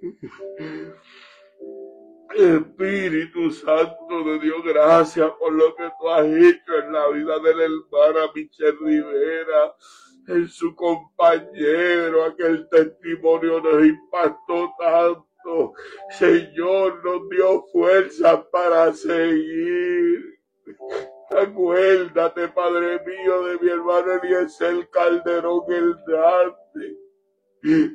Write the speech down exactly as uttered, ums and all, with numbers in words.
Espíritu Santo de Dios, gracias por lo que tú has hecho en la vida de la hermana Michelle Rivera, en su compañero. Aquel testimonio nos impactó tanto. Señor, nos dio fuerza para seguir. Acuérdate, Padre mío, de mi hermano Eliezer Calderón Hernández.